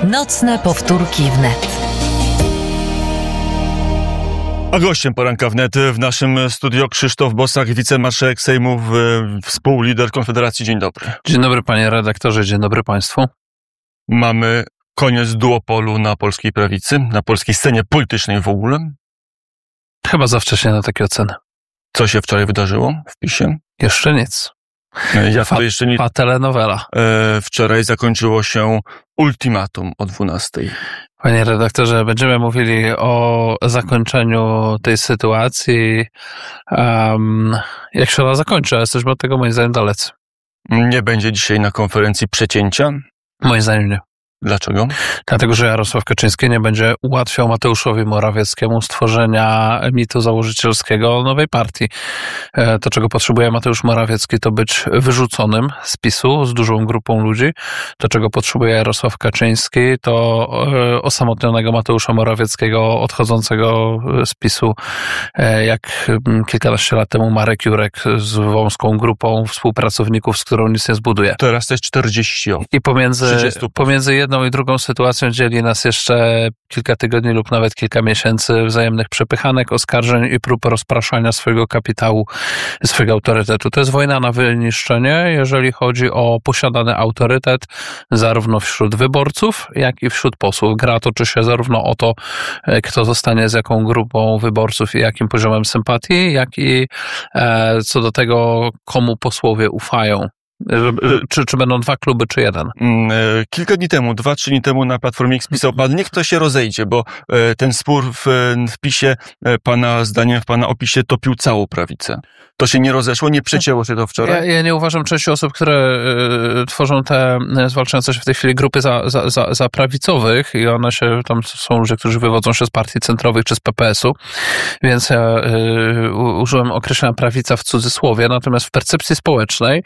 Nocne powtórki wnet. A gościem poranka wnet w naszym studio Krzysztof Bosak, wicemarszałek Sejmu, współlider Konfederacji. Dzień dobry. Dzień dobry panie redaktorze, dzień dobry państwu. Mamy koniec duopolu na polskiej prawicy, na polskiej scenie politycznej w ogóle. Chyba za wcześnie na takie oceny. Co się wczoraj wydarzyło w PiS-ie? Jeszcze nic. Jeszcze nic. Telenowela. Wczoraj zakończyło się ultimatum o 12:00. Panie redaktorze, będziemy mówili o zakończeniu tej sytuacji. Jak się ona zakończy? Jesteśmy od tego moim zdaniem dalecy. Nie będzie dzisiaj na konferencji przecięcia? Moim zdaniem nie. Dlaczego? Dlatego, że Jarosław Kaczyński nie będzie ułatwiał Mateuszowi Morawieckiemu stworzenia mitu założycielskiego nowej partii. To, czego potrzebuje Mateusz Morawiecki, to być wyrzuconym z PiS-u z dużą grupą ludzi. To, czego potrzebuje Jarosław Kaczyński, to osamotnionego Mateusza Morawieckiego odchodzącego z PiS-u, jak kilkanaście lat temu Marek Jurek z wąską grupą współpracowników, z którą nic nie zbuduje. Teraz to jest 40 osób. I pomiędzy jedną i drugą sytuacją dzieli nas jeszcze kilka tygodni lub nawet kilka miesięcy wzajemnych przepychanek, oskarżeń i prób rozpraszania swojego kapitału, swojego autorytetu. To jest wojna na wyniszczenie, jeżeli chodzi o posiadany autorytet zarówno wśród wyborców, jak i wśród posłów. Gra toczy się zarówno o to, kto zostanie z jaką grupą wyborców i jakim poziomem sympatii, jak i co do tego, komu posłowie ufają. Czy będą dwa kluby, czy jeden? Kilka dni temu, 2-3 dni temu na Platformie X pisał pan, niech to się rozejdzie, bo ten spór w PiS-ie, pana zdaniem, w pana opisie topił całą prawicę. To się nie rozeszło, nie przecięło się to wczoraj? Ja nie uważam części osób, które tworzą te zwalczające się w tej chwili grupy za prawicowych i one się, tam są ludzie, którzy wywodzą się z partii centrowych czy z PPS-u, więc ja użyłem określenia prawica w cudzysłowie, natomiast w percepcji społecznej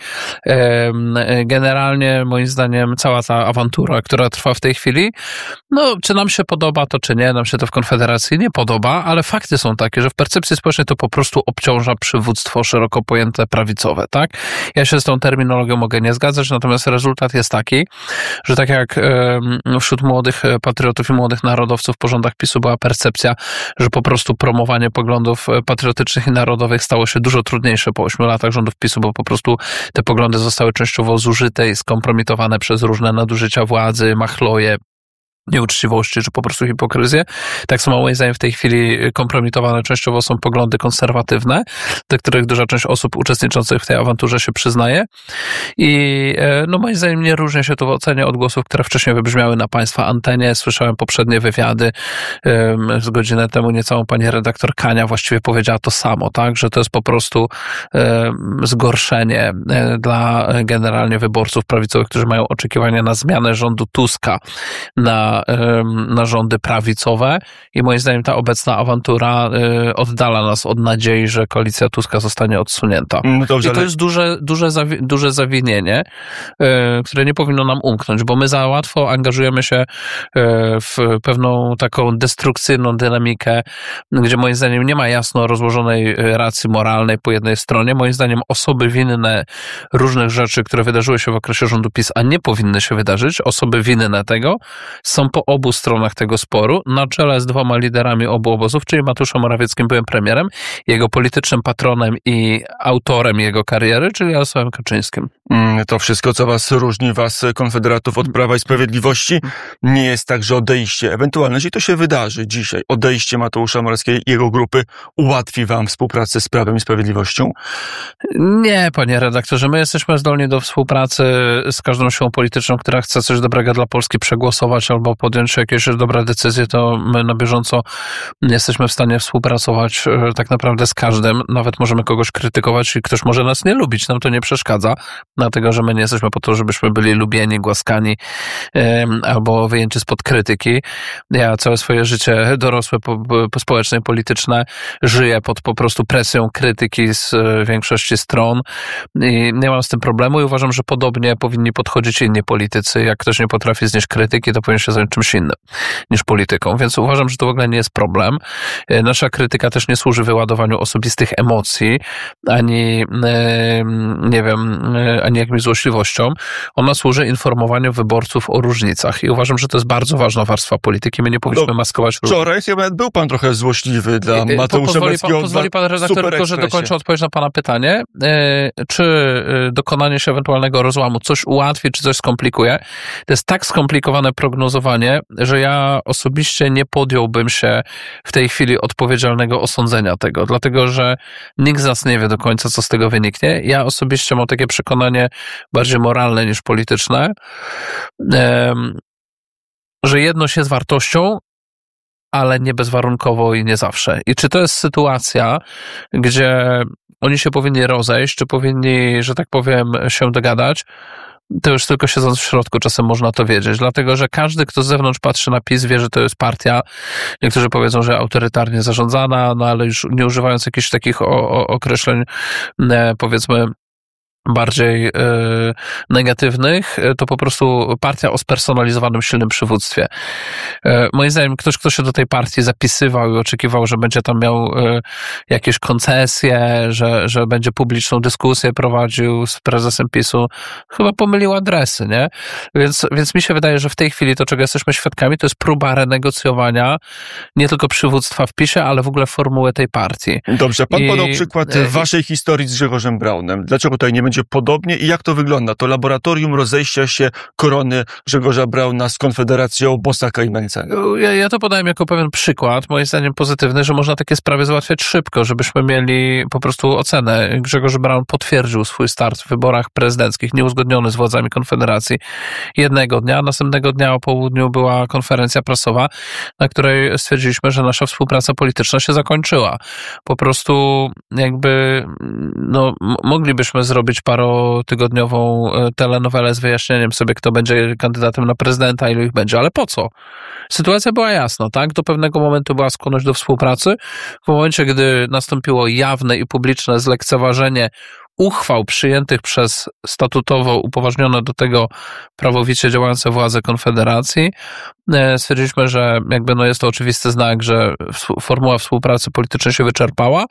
generalnie moim zdaniem cała ta awantura, która trwa w tej chwili, no czy nam się podoba to czy nie, nam się to w Konfederacji nie podoba, ale fakty są takie, że w percepcji społecznej to po prostu obciąża przywództwo szeroko pojęte prawicowe, tak? Ja się z tą terminologią mogę nie zgadzać, natomiast rezultat jest taki, że tak jak wśród młodych patriotów i młodych narodowców po rządach PiS-u była percepcja, że po prostu promowanie poglądów patriotycznych i narodowych stało się dużo trudniejsze po 8 latach rządów PiS-u, bo po prostu te poglądy zostały częściowo zużyte i skompromitowane przez różne nadużycia władzy, machloje, nieuczciwości, czy po prostu hipokryzję. Tak samo moim zdaniem w tej chwili kompromitowane częściowo są poglądy konserwatywne, do których duża część osób uczestniczących w tej awanturze się przyznaje. I no moim zdaniem nie różni się to w ocenie od głosów, które wcześniej wybrzmiały na państwa antenie. Słyszałem poprzednie wywiady. Z godzinę temu niecałą pani redaktor Kania właściwie powiedziała to samo, tak, że to jest po prostu zgorszenie dla generalnie wyborców prawicowych, którzy mają oczekiwania na zmianę rządu Tuska na rządy prawicowe i moim zdaniem ta obecna awantura oddala nas od nadziei, że koalicja Tuska zostanie odsunięta. No dobrze, i to jest duże zawinienie, które nie powinno nam umknąć, bo my za łatwo angażujemy się w pewną taką destrukcyjną dynamikę, gdzie moim zdaniem nie ma jasno rozłożonej racji moralnej po jednej stronie. Moim zdaniem osoby winne różnych rzeczy, które wydarzyły się w okresie rządu PiS, a nie powinny się wydarzyć, osoby winne tego są po obu stronach tego sporu, na czele z dwoma liderami obu obozów, czyli Mateuszem Morawieckim, byłym premierem, jego politycznym patronem i autorem jego kariery, czyli Jarosławem Kaczyńskim. To wszystko, co różni was, konfederatów, od Prawa i Sprawiedliwości, nie jest tak, że odejście, ewentualnie, jeśli to się wydarzy dzisiaj, odejście Mateusza Morawieckiego i jego grupy ułatwi wam współpracę z Prawem i Sprawiedliwością? Nie, panie redaktorze, my jesteśmy zdolni do współpracy z każdą siłą polityczną, która chce coś dobrego dla Polski przegłosować albo podjąć jakieś dobre decyzje, to my na bieżąco jesteśmy w stanie współpracować tak naprawdę z każdym. Nawet możemy kogoś krytykować i ktoś może nas nie lubić, nam to nie przeszkadza, dlatego że my nie jesteśmy po to, żebyśmy byli lubieni, głaskani albo wyjęci spod krytyki. Ja całe swoje życie dorosłe, społeczne, polityczne żyję pod po prostu presją krytyki z większości stron i nie mam z tym problemu i uważam, że podobnie powinni podchodzić inni politycy. Jak ktoś nie potrafi znieść krytyki, to powinien się zająć zająć czymś innym niż polityką, więc uważam, że to w ogóle nie jest problem. Nasza krytyka też nie służy wyładowaniu osobistych emocji, ani ani jakimś złośliwością. Ona służy informowaniu wyborców o różnicach i uważam, że to jest bardzo ważna warstwa polityki. My nie powinniśmy maskować różnic. Wczoraj był pan trochę złośliwy dla Mateusza Morawieckiego. Pozwoli pan redaktor tylko, że dokończę odpowiedź na pana pytanie. Czy dokonanie się ewentualnego rozłamu coś ułatwi, czy coś skomplikuje? To jest tak skomplikowane prognozowanie, że ja osobiście nie podjąłbym się w tej chwili odpowiedzialnego osądzenia tego, dlatego że nikt z nas nie wie do końca, co z tego wyniknie. Ja osobiście mam takie przekonanie bardziej moralne niż polityczne, że jedność jest wartością, ale nie bezwarunkowo i nie zawsze. I czy to jest sytuacja, gdzie oni się powinni rozejść, czy powinni, że tak powiem, się dogadać? To już tylko siedząc w środku czasem można to wiedzieć, dlatego że każdy, kto z zewnątrz patrzy na PiS, wie, że to jest partia. Niektórzy powiedzą, że autorytarnie zarządzana, no ale już nie używając jakichś takich określeń, powiedzmy, bardziej negatywnych, to po prostu partia o spersonalizowanym, silnym przywództwie. Moim zdaniem ktoś, kto się do tej partii zapisywał i oczekiwał, że będzie tam miał jakieś koncesje, że będzie publiczną dyskusję prowadził z prezesem PiS-u, chyba pomylił adresy, nie? Więc mi się wydaje, że w tej chwili to, czego jesteśmy świadkami, to jest próba renegocjowania nie tylko przywództwa w PiS-ie, ale w ogóle formuły tej partii. Dobrze, pan podał przykład waszej historii z Grzegorzem Braunem. Dlaczego tutaj nie będzie podobnie i jak to wygląda? To laboratorium rozejścia się korony Grzegorza Brauna z Konfederacją Bosaka i Mencena. Ja to podałem jako pewien przykład, moim zdaniem pozytywny, że można takie sprawy załatwiać szybko, żebyśmy mieli po prostu ocenę. Grzegorz Braun potwierdził swój start w wyborach prezydenckich, nieuzgodniony z władzami Konfederacji jednego dnia. Następnego dnia o południu była konferencja prasowa, na której stwierdziliśmy, że nasza współpraca polityczna się zakończyła. Po prostu jakby moglibyśmy zrobić parotygodniową telenowelę z wyjaśnieniem sobie, kto będzie kandydatem na prezydenta, ilu ich będzie, ale po co? Sytuacja była jasna, tak? Do pewnego momentu była skłonność do współpracy. W momencie, gdy nastąpiło jawne i publiczne zlekceważenie uchwał przyjętych przez statutowo upoważnione do tego prawowicie działające władze Konfederacji, stwierdziliśmy, że jakby jest to oczywisty znak, że formuła współpracy politycznej się wyczerpała,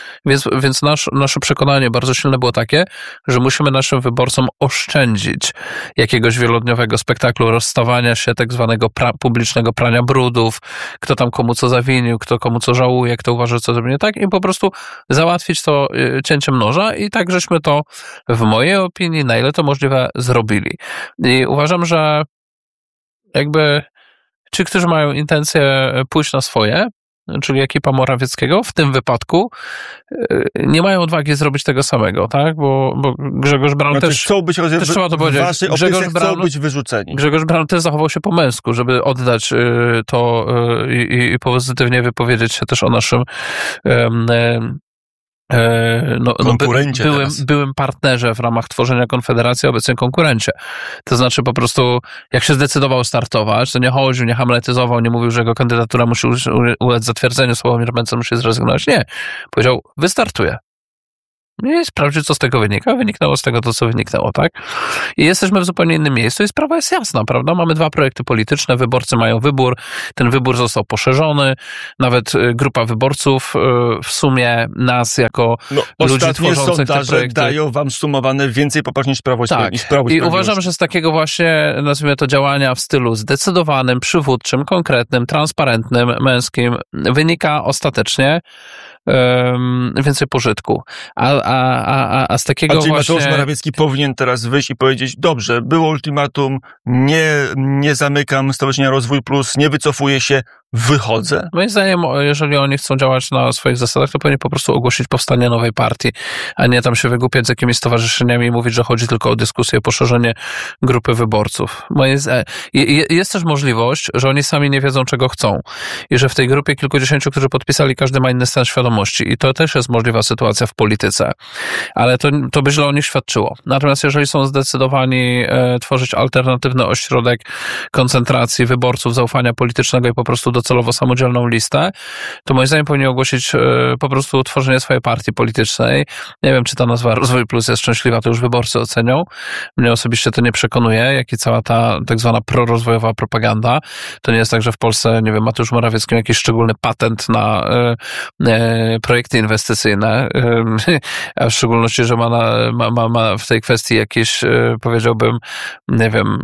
więc nasze przekonanie bardzo silne było takie, że musimy naszym wyborcom oszczędzić jakiegoś wielodniowego spektaklu rozstawania się, tak zwanego publicznego prania brudów, kto tam komu co zawinił, kto komu co żałuje, kto uważa, co zrobił nie tak, i po prostu załatwić to cięciem noża i tak żeśmy to w mojej opinii na ile to możliwe zrobili. I uważam, że jakby ci, którzy mają intencję pójść na swoje, czyli ekipa Morawieckiego, w tym wypadku nie mają odwagi zrobić tego samego, tak? Bo Grzegorz Braun też chcą być trzeba to powiedzieć. Chcą być wyrzuceni. Grzegorz Braun też zachował się po męsku, żeby oddać to i pozytywnie wypowiedzieć się też o naszym byłym partnerze w ramach tworzenia Konfederacji, obecnie konkurencie. To znaczy po prostu, jak się zdecydował startować, to nie chodził, nie hamletyzował, nie mówił, że jego kandydatura musi ulec zatwierdzeniu, Sławomir Mencen musi zrezygnować. Nie. Powiedział, wystartuję. I sprawdził, co z tego wynika. Wyniknęło z tego to, co wyniknęło, tak? I jesteśmy w zupełnie innym miejscu i sprawa jest jasna, prawda? Mamy 2 projekty polityczne, wyborcy mają wybór, ten wybór został poszerzony, nawet grupa wyborców w sumie nas jako ludzi tworzących te projekty dają wam sumowane więcej poparć niż Prawo i Sprawiedliwość. I uważam, że z takiego właśnie, nazwijmy to, działania w stylu zdecydowanym, przywódczym, konkretnym, transparentnym, męskim wynika ostatecznie więcej pożytku. A z takiego czyli właśnie... Mateusz Morawiecki powinien teraz wyjść i powiedzieć, dobrze, było ultimatum, nie zamykam Stowarzyszenia Rozwój Plus, nie wycofuję się, wychodzę? Moim zdaniem, jeżeli oni chcą działać na swoich zasadach, to powinni po prostu ogłosić powstanie nowej partii, a nie tam się wygłupiać z jakimiś stowarzyszeniami i mówić, że chodzi tylko o dyskusję, poszerzenie grupy wyborców. Jest też możliwość, że oni sami nie wiedzą, czego chcą i że w tej grupie kilkudziesięciu, którzy podpisali, każdy ma inny stan świadomości i to też jest możliwa sytuacja w polityce, ale to by źle o nich świadczyło. Natomiast jeżeli są zdecydowani tworzyć alternatywny ośrodek koncentracji wyborców, zaufania politycznego i po prostu do docelowo samodzielną listę, to moim zdaniem powinien ogłosić po prostu utworzenie swojej partii politycznej. Nie wiem, czy ta nazwa Rozwój Plus jest szczęśliwa, to już wyborcy ocenią. Mnie osobiście to nie przekonuje, jak i cała ta tak zwana prorozwojowa propaganda. To nie jest tak, że w Polsce, nie wiem, Mateusz Morawiecki ma jakiś szczególny patent na projekty inwestycyjne, a w szczególności, że ma w tej kwestii jakieś, powiedziałbym, nie wiem,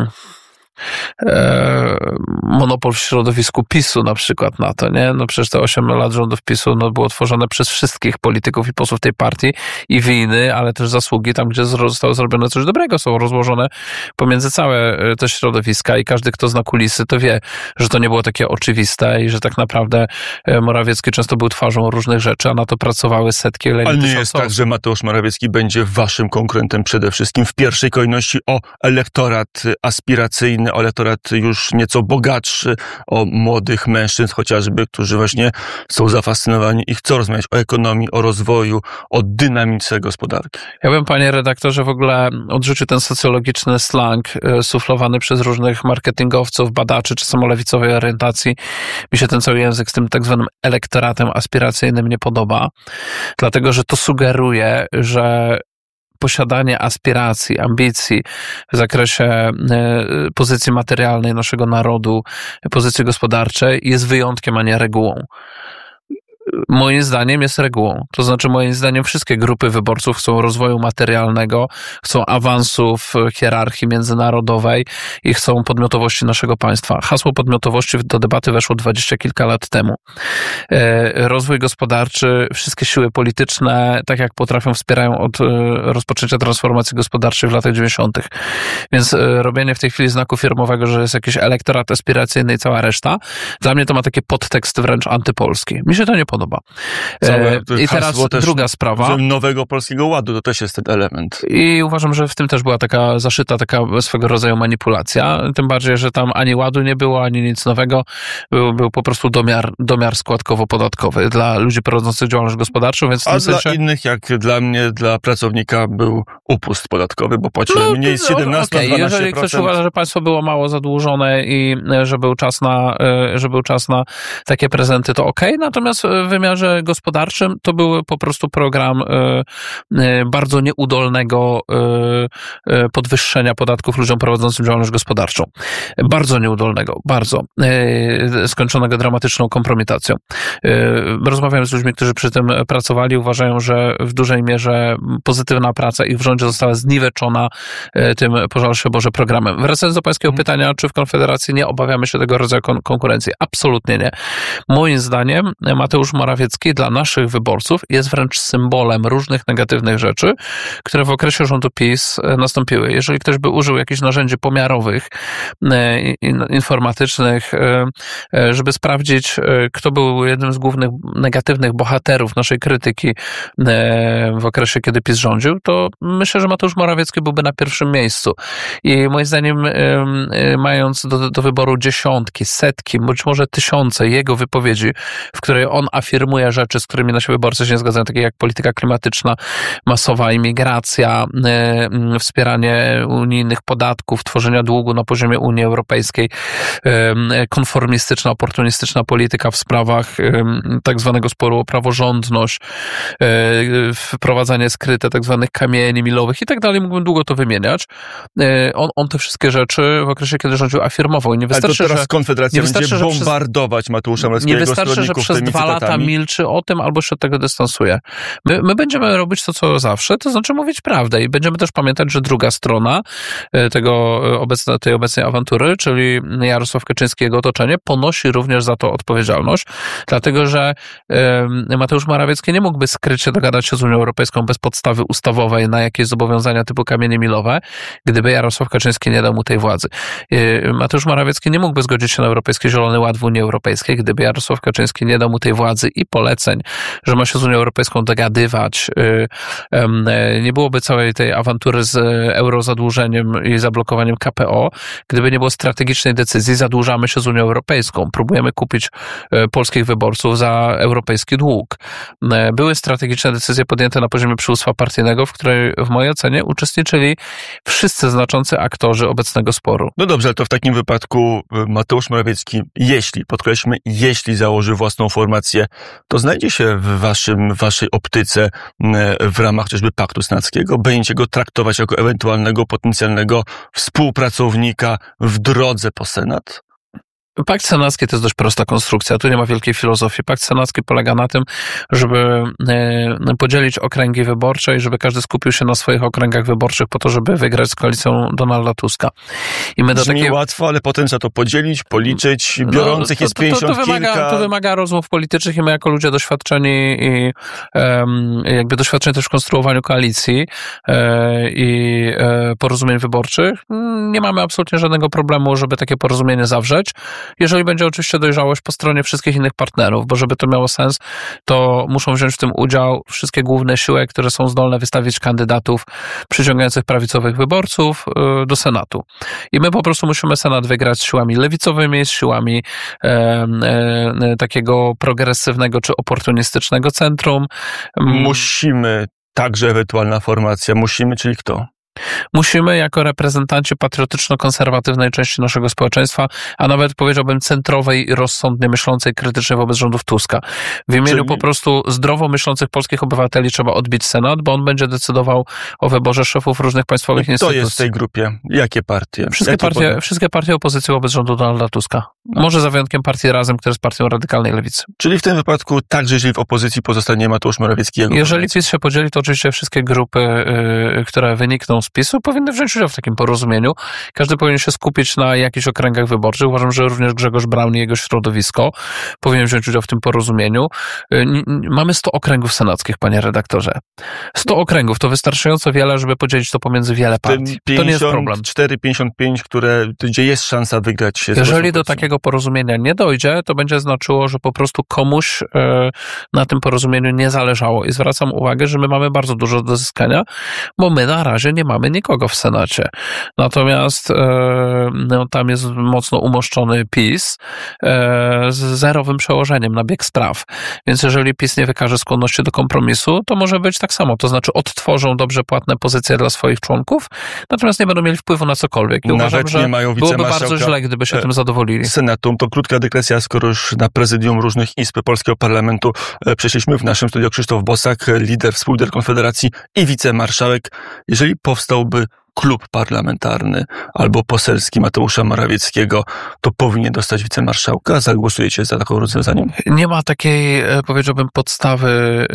monopol w środowisku PiS-u na przykład na to, nie? No przecież te 8 lat rządów PiS-u było tworzone przez wszystkich polityków i posłów tej partii i winy, ale też zasługi tam, gdzie zostało zrobione coś dobrego, są rozłożone pomiędzy całe te środowiska i każdy, kto zna kulisy, to wie, że to nie było takie oczywiste i że tak naprawdę Morawiecki często był twarzą różnych rzeczy, a na to pracowały setki, ale nie jest tak, że Mateusz Morawiecki będzie waszym konkurentem przede wszystkim w pierwszej kolejności o elektorat aspiracyjny, o elektorat już nieco bogatszy, o młodych mężczyzn chociażby, którzy właśnie są zafascynowani i chcą rozmawiać o ekonomii, o rozwoju, o dynamice gospodarki. Ja bym, panie redaktorze, w ogóle odrzucił ten socjologiczny slang suflowany przez różnych marketingowców, badaczy czy samolewicowej orientacji. Mi się ten cały język z tym tak zwanym elektoratem aspiracyjnym nie podoba, dlatego że to sugeruje, że posiadanie aspiracji, ambicji w zakresie pozycji materialnej naszego narodu, pozycji gospodarczej jest wyjątkiem, a nie regułą. Moim zdaniem jest regułą. To znaczy, moim zdaniem wszystkie grupy wyborców chcą rozwoju materialnego, chcą awansu w hierarchii międzynarodowej i chcą podmiotowości naszego państwa. Hasło podmiotowości do debaty weszło 20 kilka lat temu. Rozwój gospodarczy, wszystkie siły polityczne, tak jak potrafią, wspierają od rozpoczęcia transformacji gospodarczej w latach 90. Więc robienie w tej chwili znaku firmowego, że jest jakiś elektorat aspiracyjny i cała reszta, dla mnie to ma taki podtekst wręcz antypolski. Mi się to nie podoba. I teraz druga sprawa. Nowego Polskiego Ładu, to też jest ten element. I uważam, że w tym też była taka zaszyta, taka swego rodzaju manipulacja. Tym bardziej, że tam ani ładu nie było, ani nic nowego. Był po prostu domiar składkowo-podatkowy dla ludzi prowadzących działalność gospodarczą, więc w tym sensie... dla innych, jak dla mnie, dla pracownika był upust podatkowy, bo płacimy mniej z 17 na 12%. Jeżeli ktoś uważa, że państwo było mało zadłużone i że był czas na takie prezenty, to okej. Natomiast w wymiarze gospodarczym to był po prostu program bardzo nieudolnego podwyższenia podatków ludziom prowadzącym działalność gospodarczą. Bardzo nieudolnego, bardzo. Skończonego dramatyczną kompromitacją. Rozmawiałem z ludźmi, którzy przy tym pracowali, uważają, że w dużej mierze pozytywna praca ich w rządzie została zniweczona tym, pożal się Boże, programem. Wracając do pańskiego pytania, czy w Konfederacji nie obawiamy się tego rodzaju konkurencji? Absolutnie nie. Moim zdaniem Mateusz Morawiecki dla naszych wyborców jest wręcz symbolem różnych negatywnych rzeczy, które w okresie rządu PiS nastąpiły. Jeżeli ktoś by użył jakichś narzędzi pomiarowych, informatycznych, żeby sprawdzić, kto był jednym z głównych negatywnych bohaterów naszej krytyki w okresie, kiedy PiS rządził, to myślę, że Mateusz Morawiecki byłby na pierwszym miejscu. I moim zdaniem, mając do wyboru dziesiątki, setki, być może tysiące jego wypowiedzi, w której on afirmuje rzeczy, z którymi nasi wyborcy się nie zgadzają, takie jak polityka klimatyczna, masowa imigracja, wspieranie unijnych podatków, tworzenia długu na poziomie Unii Europejskiej, konformistyczna, oportunistyczna polityka w sprawach tak zwanego sporu o praworządność, wprowadzanie skryte tak zwanych kamieni milowych i tak dalej. Mógłbym długo to wymieniać. On te wszystkie rzeczy w okresie, kiedy rządził, afirmował. I nie wystarczy, ale to teraz że Konfederacja będzie bombardować Mateusza Morawieckiego. Nie wystarczy, że przez 2 lata milczy o tym, albo się od tego dystansuje. My będziemy robić to, co zawsze, to znaczy mówić prawdę i będziemy też pamiętać, że druga strona tej obecnej awantury, czyli Jarosław Kaczyński i jego otoczenie, ponosi również za to odpowiedzialność, dlatego że Mateusz Morawiecki nie mógłby skryć się, dogadać się z Unią Europejską bez podstawy ustawowej na jakieś zobowiązania typu kamienie milowe, gdyby Jarosław Kaczyński nie dał mu tej władzy. Mateusz Morawiecki nie mógłby zgodzić się na Europejski Zielony Ład w Unii Europejskiej, gdyby Jarosław Kaczyński nie dał mu tej władzy pieniędzy i poleceń, że ma się z Unią Europejską dogadywać. Nie byłoby całej tej awantury z eurozadłużeniem i zablokowaniem KPO, gdyby nie było strategicznej decyzji, zadłużamy się z Unią Europejską. Próbujemy kupić polskich wyborców za europejski dług. Były strategiczne decyzje podjęte na poziomie przywództwa partyjnego, w której w mojej ocenie uczestniczyli wszyscy znaczący aktorzy obecnego sporu. No dobrze, ale to w takim wypadku Mateusz Morawiecki, jeśli założy własną formację, to znajdzie się w waszej optyce w ramach chociażby Paktu Senackiego? Będziecie go traktować jako ewentualnego potencjalnego współpracownika w drodze po Senat? Pakt senacki to jest dość prosta konstrukcja, tu nie ma wielkiej filozofii. Pakt senacki polega na tym, żeby podzielić okręgi wyborcze i żeby każdy skupił się na swoich okręgach wyborczych po to, żeby wygrać z koalicją Donalda Tuska. I my Brzmi łatwo, ale potem trzeba to podzielić, policzyć, biorących jest 50 kilka. To wymaga rozmów politycznych i my jako ludzie doświadczeni i jakby doświadczeni też w konstruowaniu koalicji i porozumień wyborczych, nie mamy absolutnie żadnego problemu, żeby takie porozumienie zawrzeć. Jeżeli będzie oczywiście dojrzałość po stronie wszystkich innych partnerów, bo żeby to miało sens, to muszą wziąć w tym udział wszystkie główne siły, które są zdolne wystawić kandydatów przyciągających prawicowych wyborców do Senatu. I my po prostu musimy Senat wygrać z siłami lewicowymi, z siłami takiego progresywnego czy oportunistycznego centrum. Musimy, także ewentualna formacja, czyli kto? Musimy jako reprezentanci patriotyczno-konserwatywnej części naszego społeczeństwa, a nawet powiedziałbym centrowej, rozsądnie myślącej, krytycznie wobec rządów Tuska. W imieniu po prostu zdrowo myślących polskich obywateli trzeba odbić Senat, bo on będzie decydował o wyborze szefów różnych państwowych instytucji. Kto jest w tej grupie? Jakie partie? Wszystkie partie opozycji wobec rządu Donalda Tuska. Może za wyjątkiem partii Razem, która jest partią radykalnej lewicy. Czyli w tym wypadku także, jeżeli w opozycji pozostanie Mateusz Morawiecki. Jeżeli PiS się podzieli, to oczywiście wszystkie grupy, które wynikną z PiS-u, powinny wziąć udział w takim porozumieniu. Każdy powinien się skupić na jakichś okręgach wyborczych. Uważam, że również Grzegorz Braun i jego środowisko powinien wziąć udział w tym porozumieniu. Mamy 100 okręgów senackich, panie redaktorze. 100 okręgów to wystarczająco wiele, żeby podzielić to pomiędzy wiele partii. To nie jest problem. 54-55, gdzie jest szansa wygrać się. Jeżeli do takiego porozumienia nie dojdzie, to będzie znaczyło, że po prostu komuś na tym porozumieniu nie zależało. I zwracam uwagę, że my mamy bardzo dużo do zyskania, bo my na razie nie mamy nikogo w Senacie. Natomiast tam jest mocno umoszczony PiS z zerowym przełożeniem na bieg spraw. Więc jeżeli PiS nie wykaże skłonności do kompromisu, to może być tak samo. To znaczy odtworzą dobrze płatne pozycje dla swoich członków, natomiast nie będą mieli wpływu na cokolwiek. I uważam, że byłoby bardzo źle, gdyby się tym zadowolili. Senatu. To krótka dygresja, skoro już na prezydium różnych izb polskiego parlamentu przeszliśmy. W naszym studiu Krzysztof Bosak, współlider Konfederacji i wicemarszałek. Jeżeli powstałby klub parlamentarny albo poselski Mateusza Morawieckiego, to powinien dostać wicemarszałka? Zagłosujecie za taką rozwiązaniem? Nie ma takiej, powiedziałbym, podstawy,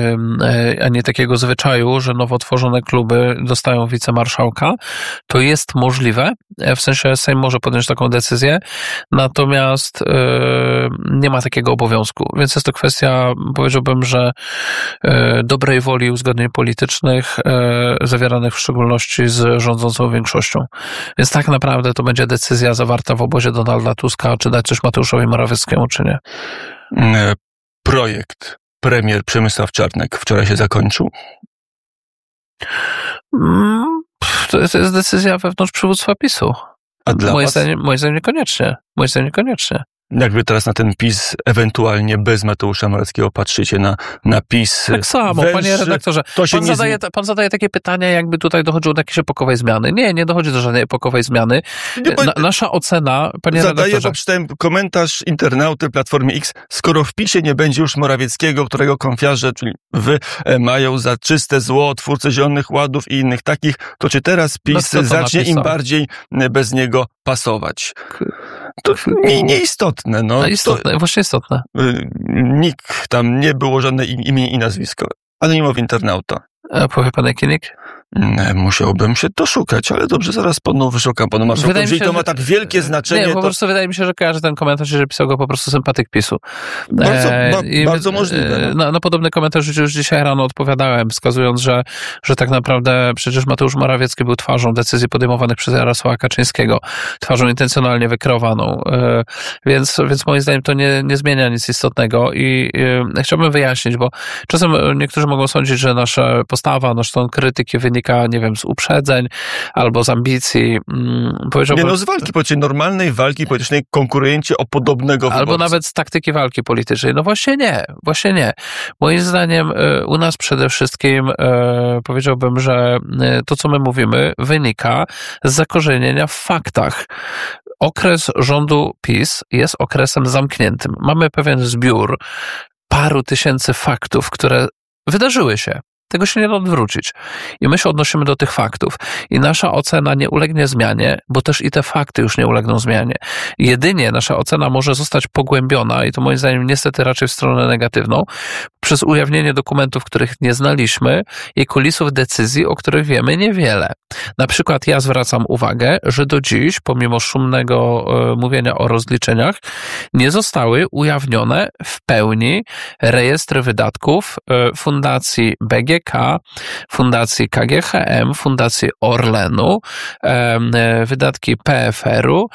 ani takiego zwyczaju, że nowo tworzone kluby dostają wicemarszałka. To jest możliwe, w sensie Sejm może podjąć taką decyzję, natomiast nie ma takiego obowiązku. Więc jest to kwestia, powiedziałbym, że dobrej woli uzgodnień politycznych, zawieranych w szczególności z rządzącą większością. Więc tak naprawdę to będzie decyzja zawarta w obozie Donalda Tuska, czy dać coś Mateuszowi Morawieckiemu, czy nie. Projekt premier Przemysław Czarnek wczoraj się zakończył? To jest decyzja wewnątrz przywództwa PiS-u. A dla was? Moim zdaniem niekoniecznie. Jakby teraz na ten PiS ewentualnie bez Mateusza Morawieckiego patrzycie na PiS. Tak samo, panie redaktorze. Pan zadaje takie pytania, jakby tutaj dochodziło do jakiejś epokowej zmiany. Nie dochodzi do żadnej epokowej zmiany. Nasza ocena, panie redaktorze... Zadaję, bo czytałem komentarz internauty Platformy X. Skoro w PiSie nie będzie już Morawieckiego, którego konfiarze, czyli wy, mają za czyste zło, twórcy Zielonych Ładów i innych takich, to czy teraz PiS zacznie im bardziej bez niego pasować? To nieistotne. Właśnie istotne. Nikt tam nie było żadne imię i nazwisko. Anonimowy internauta. A powie pan jaki nick? Musiałbym się doszukać, ale dobrze, zaraz panu wyszukam, panu marszałkowi. Jeżeli to ma tak wielkie znaczenie, nie, to... po prostu wydaje mi się, że każdy ten komentarz, że pisał go po prostu sympatyk PiS-u. Bardzo możliwe. Na podobny komentarz już dzisiaj rano odpowiadałem, wskazując, że tak naprawdę przecież Mateusz Morawiecki był twarzą decyzji podejmowanych przez Jarosława Kaczyńskiego, twarzą intencjonalnie wykreowaną. Więc moim zdaniem to nie zmienia nic istotnego i chciałbym wyjaśnić, bo czasem niektórzy mogą sądzić, że nasza postawa, nasz ton krytyki wynika, nie wiem, z uprzedzeń albo z ambicji. Powiedziałbym, z walki politycznej, normalnej walki politycznej, konkurencie o podobnego wyborcę. Albo nawet z taktyki walki politycznej. No właśnie nie. Moim zdaniem u nas przede wszystkim powiedziałbym, że to, co my mówimy, wynika z zakorzenienia w faktach. Okres rządu PiS jest okresem zamkniętym. Mamy pewien zbiór paru tysięcy faktów, które wydarzyły się. Tego się nie da odwrócić. I my się odnosimy do tych faktów. I nasza ocena nie ulegnie zmianie, bo też i te fakty już nie ulegną zmianie. Jedynie nasza ocena może zostać pogłębiona, i to moim zdaniem niestety raczej w stronę negatywną, przez ujawnienie dokumentów, których nie znaliśmy i kulisów decyzji, o których wiemy niewiele. Na przykład ja zwracam uwagę, że do dziś, pomimo szumnego mówienia o rozliczeniach, nie zostały ujawnione w pełni rejestry wydatków Fundacji BGK, Fundacji KGHM, Fundacji Orlenu, wydatki PFR-u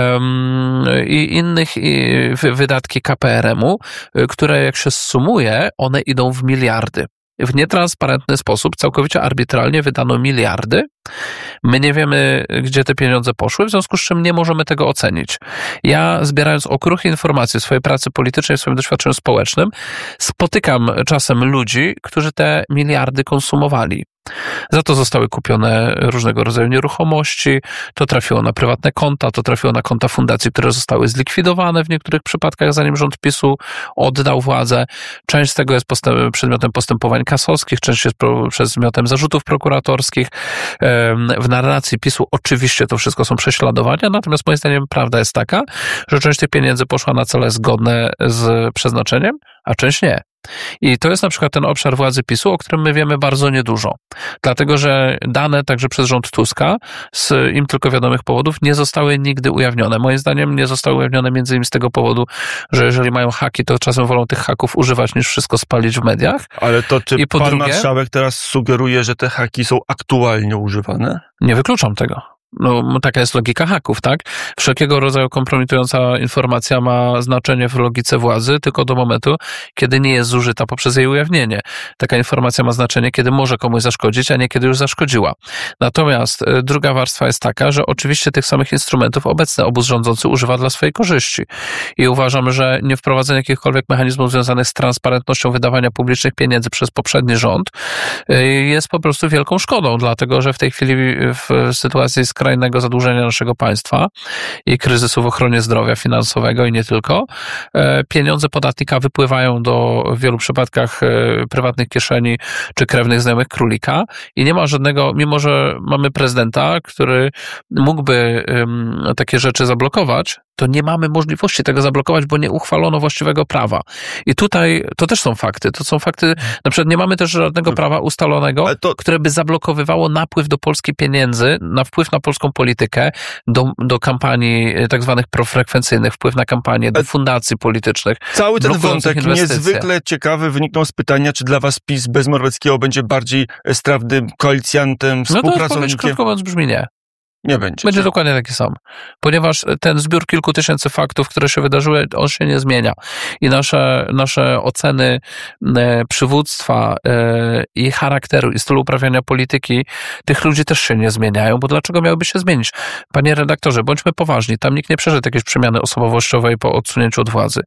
i innych wydatki KPRM-u, które jak się sumuje, one idą w miliardy. W nietransparentny sposób, całkowicie arbitralnie wydano miliardy. My nie wiemy, gdzie te pieniądze poszły, w związku z czym nie możemy tego ocenić. Ja, zbierając okruchy informacji w swojej pracy politycznej, w swoim doświadczeniu społecznym, spotykam czasem ludzi, którzy te miliardy konsumowali. Za to zostały kupione różnego rodzaju nieruchomości, to trafiło na prywatne konta, to trafiło na konta fundacji, które zostały zlikwidowane w niektórych przypadkach, zanim rząd PiS-u oddał władzę. Część z tego jest przedmiotem postępowań kasowskich, część jest przedmiotem zarzutów prokuratorskich. W narracji PiS-u oczywiście to wszystko są prześladowania, natomiast moim zdaniem prawda jest taka, że część tych pieniędzy poszła na cele zgodne z przeznaczeniem, a część nie. I to jest na przykład ten obszar władzy PiS-u, o którym my wiemy bardzo niedużo. Dlatego, że dane także przez rząd Tuska z im tylko wiadomych powodów nie zostały nigdy ujawnione. Moim zdaniem nie zostały ujawnione między innymi z tego powodu, że jeżeli mają haki, to czasem wolą tych haków używać niż wszystko spalić w mediach. Ale to czy pan drugie, marszałek teraz sugeruje, że te haki są aktualnie używane? Nie wykluczam tego. No, taka jest logika haków, tak? Wszelkiego rodzaju kompromitująca informacja ma znaczenie w logice władzy tylko do momentu, kiedy nie jest zużyta poprzez jej ujawnienie. Taka informacja ma znaczenie, kiedy może komuś zaszkodzić, a nie kiedy już zaszkodziła. Natomiast druga warstwa jest taka, że oczywiście tych samych instrumentów obecny obóz rządzący używa dla swojej korzyści. I uważam, że nie wprowadzenie jakichkolwiek mechanizmów związanych z transparentnością wydawania publicznych pieniędzy przez poprzedni rząd jest po prostu wielką szkodą, dlatego że w tej chwili w sytuacji skrajnego zadłużenia naszego państwa i kryzysu w ochronie zdrowia finansowego i nie tylko, pieniądze podatnika wypływają do w wielu przypadkach prywatnych kieszeni czy krewnych znajomych królika i nie ma żadnego, mimo że mamy prezydenta, który mógłby takie rzeczy zablokować, to nie mamy możliwości tego zablokować, bo nie uchwalono właściwego prawa. I tutaj to też są fakty. To są fakty, na przykład nie mamy też żadnego prawa ustalonego, które by zablokowywało napływ do Polski pieniędzy, na wpływ na polską politykę, do kampanii tak zwanych profrekwencyjnych, wpływ na kampanię, do fundacji politycznych. Cały ten wątek niezwykle ciekawy wyniknął z pytania, czy dla was PiS bez Morawieckiego będzie bardziej strawnym koalicjantem, współpracownikiem? No to odpowiedź krótko mówiąc brzmi nie. Nie będzie. Będzie dokładnie taki sam. Ponieważ ten zbiór kilku tysięcy faktów, które się wydarzyły, on się nie zmienia. I nasze oceny przywództwa i charakteru i stylu uprawiania polityki tych ludzi też się nie zmieniają, bo dlaczego miałyby się zmienić? Panie redaktorze, bądźmy poważni. Tam nikt nie przeżył jakiejś przemiany osobowościowej po odsunięciu od władzy.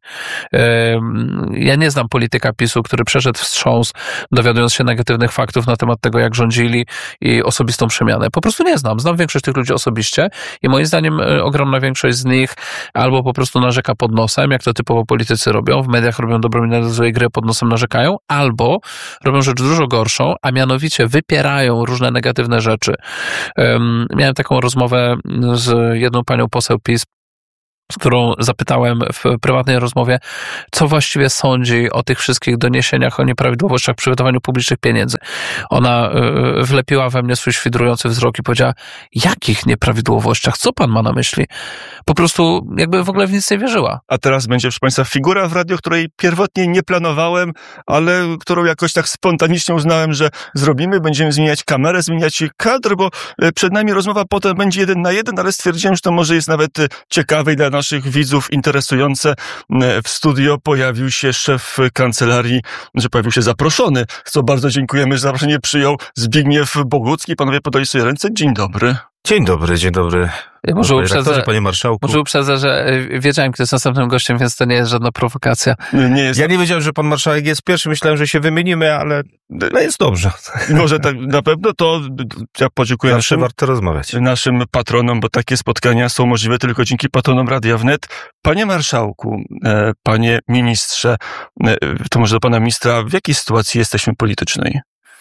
Ja nie znam polityka PiS-u, który przeszedł wstrząs, dowiadując się negatywnych faktów na temat tego, jak rządzili i osobistą przemianę. Po prostu nie znam. Znam większość tych ludzi osobiście i moim zdaniem ogromna większość z nich albo po prostu narzeka pod nosem, jak to typowo politycy robią, w mediach robią dobrą minę złej gry, pod nosem narzekają, albo robią rzecz dużo gorszą, a mianowicie wypierają różne negatywne rzeczy. Miałem taką rozmowę z jedną panią poseł PiS, z którą zapytałem w prywatnej rozmowie, co właściwie sądzi o tych wszystkich doniesieniach o nieprawidłowościach przy wydawaniu publicznych pieniędzy. Ona wlepiła we mnie swój świdrujący wzrok i powiedziała, jakich nieprawidłowościach? Co pan ma na myśli? Po prostu jakby w ogóle w nic nie wierzyła. A teraz będzie, proszę Państwa, figura w radiu, której pierwotnie nie planowałem, ale którą jakoś tak spontanicznie uznałem, że zrobimy. Będziemy zmieniać kamerę, zmieniać kadr, bo przed nami rozmowa potem będzie 1 na 1, ale stwierdziłem, że to może jest nawet ciekawe i dla naszych widzów interesujące. W studio pojawił się szef kancelarii, że pojawił się zaproszony, co bardzo dziękujemy, że zaproszenie przyjął Zbigniew Bogucki. Panowie podali sobie ręce. Dzień dobry. Dzień dobry. Może uprzedzę, panie marszałku. Może uprzedzę, że wiedziałem, kto jest następnym gościem, więc to nie jest żadna prowokacja. Nie jest. Ja nie wiedziałem, że pan marszałek jest pierwszy. Myślałem, że się wymienimy, ale no jest dobrze. Może tak na pewno to ja podziękuję Zawsze warto rozmawiać. naszym patronom, bo takie spotkania są możliwe tylko dzięki patronom Radia Wnet. Panie marszałku, panie ministrze, to może do pana ministra, w jakiej sytuacji jesteśmy politycznej?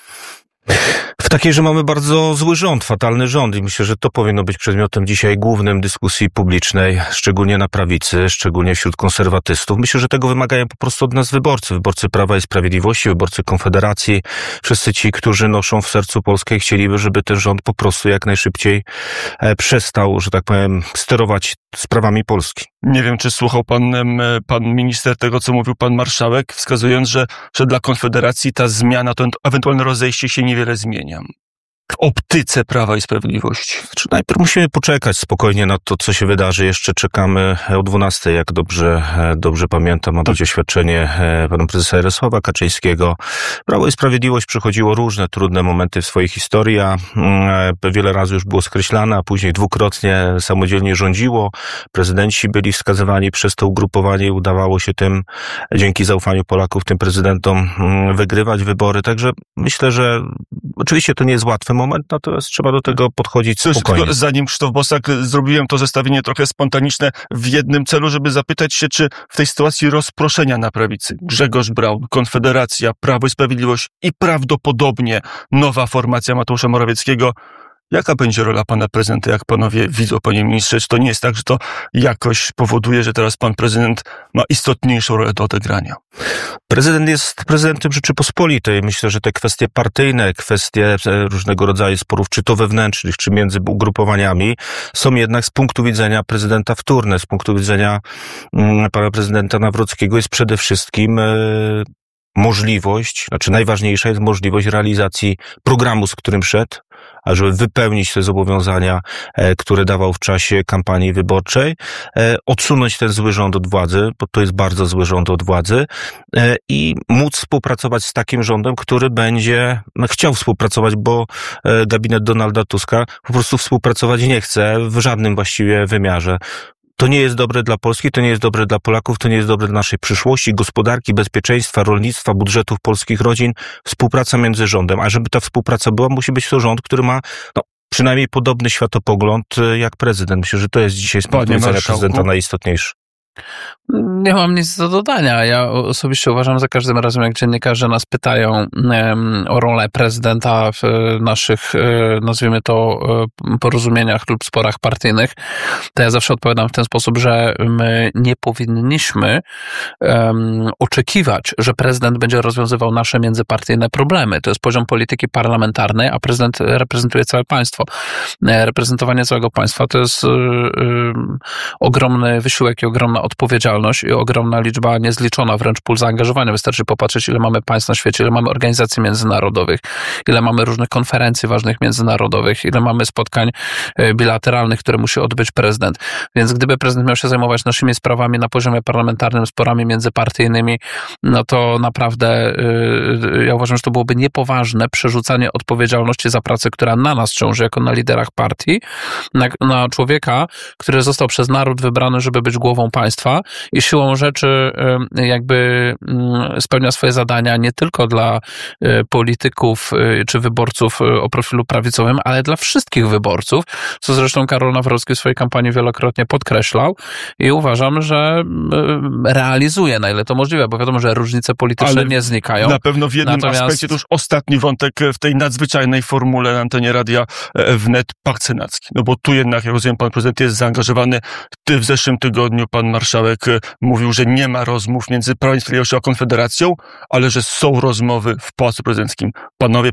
W takiej, że mamy bardzo zły rząd, fatalny rząd i myślę, że to powinno być przedmiotem dzisiaj głównym dyskusji publicznej, szczególnie na prawicy, szczególnie wśród konserwatystów. Myślę, że tego wymagają po prostu od nas wyborcy Prawa i Sprawiedliwości, wyborcy Konfederacji, wszyscy ci, którzy noszą w sercu Polskę i chcieliby, żeby ten rząd po prostu jak najszybciej przestał, że tak powiem, sterować sprawami Polski. Nie wiem, czy słuchał pan minister tego, co mówił pan marszałek, wskazując, że dla Konfederacji ta zmiana, to ewentualne rozejście się niewiele zmienia. W optyce Prawa i Sprawiedliwości. Znaczy, najpierw musimy poczekać spokojnie na to, co się wydarzy. Jeszcze czekamy o 12:00, jak dobrze pamiętam, ma być oświadczenie pana prezesa Jarosława Kaczyńskiego. Prawo i Sprawiedliwość przechodziło różne trudne momenty w swojej historii, a wiele razy już było skreślane, a później dwukrotnie samodzielnie rządziło. Prezydenci byli wskazywani przez to ugrupowanie i udawało się tym, dzięki zaufaniu Polaków, tym prezydentom wygrywać wybory. Także myślę, że oczywiście to nie jest łatwy moment, natomiast trzeba do tego podchodzić spokojnie. Zanim Krzysztof Bosak, zrobiłem to zestawienie trochę spontaniczne w jednym celu, żeby zapytać się, czy w tej sytuacji rozproszenia na prawicy Grzegorz Braun, Konfederacja, Prawo i Sprawiedliwość i prawdopodobnie nowa formacja Mateusza Morawieckiego, jaka będzie rola pana prezydenta, jak panowie widzą, panie ministrze? Czy to nie jest tak, że to jakoś powoduje, że teraz pan prezydent ma istotniejszą rolę do odegrania? Prezydent jest prezydentem Rzeczypospolitej. Myślę, że te kwestie partyjne, kwestie różnego rodzaju sporów, czy to wewnętrznych, czy między ugrupowaniami, są jednak z punktu widzenia prezydenta wtórne. Z punktu widzenia pana prezydenta Nawrockiego jest przede wszystkim najważniejsza jest możliwość realizacji programu, z którym szedł, ażeby wypełnić te zobowiązania, które dawał w czasie kampanii wyborczej, odsunąć ten zły rząd od władzy, bo to jest bardzo zły rząd od władzy, i móc współpracować z takim rządem, który będzie chciał współpracować, bo gabinet Donalda Tuska po prostu współpracować nie chce w żadnym właściwie wymiarze. To nie jest dobre dla Polski, to nie jest dobre dla Polaków, to nie jest dobre dla naszej przyszłości, gospodarki, bezpieczeństwa, rolnictwa, budżetów polskich rodzin. Współpraca między rządem. A żeby ta współpraca była, musi być to rząd, który ma przynajmniej podobny światopogląd jak prezydent. Myślę, że to jest dzisiaj z punktu widzenia prezydenta najistotniejsze. Nie mam nic do dodania. Ja osobiście uważam, za każdym razem, jak dziennikarze nas pytają o rolę prezydenta w naszych, nazwijmy to, porozumieniach lub sporach partyjnych, to ja zawsze odpowiadam w ten sposób, że my nie powinniśmy oczekiwać, że prezydent będzie rozwiązywał nasze międzypartyjne problemy. To jest poziom polityki parlamentarnej, a prezydent reprezentuje całe państwo. Reprezentowanie całego państwa to jest ogromny wysiłek i ogromna odpowiedzialność i ogromna liczba, niezliczona wręcz pól zaangażowania. Wystarczy popatrzeć, ile mamy państw na świecie, ile mamy organizacji międzynarodowych, ile mamy różnych konferencji ważnych międzynarodowych, ile mamy spotkań bilateralnych, które musi odbyć prezydent. Więc gdyby prezydent miał się zajmować naszymi sprawami na poziomie parlamentarnym, sporami międzypartyjnymi, no to naprawdę ja uważam, że to byłoby niepoważne przerzucanie odpowiedzialności za pracę, która na nas ciąży, jako na liderach partii, na człowieka, który został przez naród wybrany, żeby być głową państwa. państwa i siłą rzeczy jakby spełnia swoje zadania nie tylko dla polityków czy wyborców o profilu prawicowym, ale dla wszystkich wyborców, co zresztą Karol Nawrocki w swojej kampanii wielokrotnie podkreślał i uważam, że realizuje, na ile to możliwe, bo wiadomo, że różnice polityczne nie znikają. Na pewno w jednym aspekcie, to już ostatni wątek w tej nadzwyczajnej formule na antenie Radia Wnet, Pakt Senacki. No bo tu jednak, jak rozumiem, pan prezydent jest zaangażowany. W zeszłym tygodniu pan marszałek mówił, że nie ma rozmów między Prawem i Sprawiedliwością a Konfederacją, ale że są rozmowy w Pałacu Prezydenckim. Panowie